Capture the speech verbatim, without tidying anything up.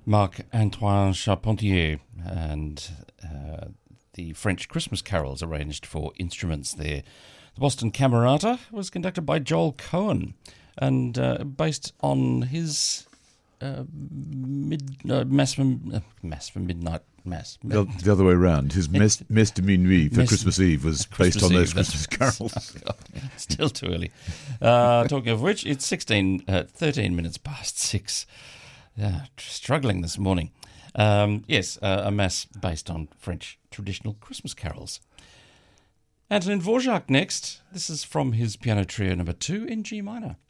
Marc-Antoine Charpentier and uh, the French Christmas carols arranged for instruments there. The Boston Camerata was conducted by Joel Cohen and uh, based on his uh, mid, uh, Mass, for, uh, Mass for Midnight Mass. The, the other way around. His Messe, Messe de Minuit for Messe, Christmas Eve was Christmas based on Eve, those Christmas carols. Oh, still too early. Uh, talking of which, it's sixteen, uh, thirteen minutes past six. Yeah, struggling this morning. Um, yes, uh, a mass based on French traditional Christmas carols. Antonin Dvorak next. This is from his piano trio number two in G minor.